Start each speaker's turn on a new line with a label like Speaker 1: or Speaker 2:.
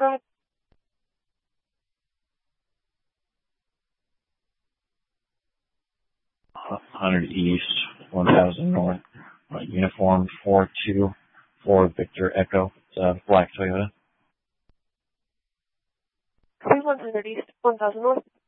Speaker 1: Go ahead.
Speaker 2: $100 East, 1000 North, uniform 424 Victor Echo, black Toyota.
Speaker 1: Cleveland 100 East, 1000 North.